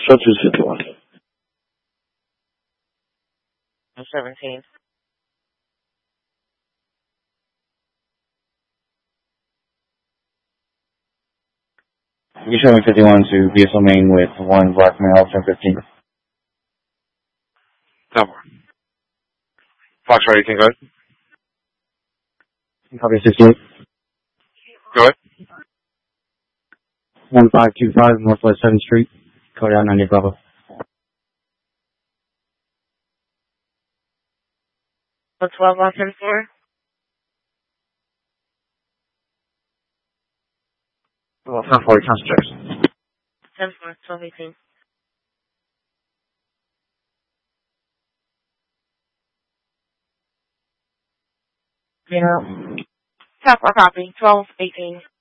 Subject 51. 17. You show me 51 to BSL main with 1 black male, 10-15. No more. Foxtrot, you can go ahead. Copy 68. Go ahead. 1525 Northwest 7th Street, code out 90 Bravo. What's 12 on 10-4? Well, 10-4, concentrate. 10-4, 12-18. Yeah. 10-4 copy, 12-18.